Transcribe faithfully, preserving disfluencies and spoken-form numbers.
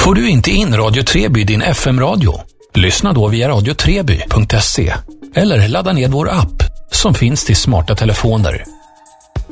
Får du inte in Radio Treby i din F M-radio? Lyssna då via radio treby punkt se eller ladda ned vår app som finns till smarta telefoner.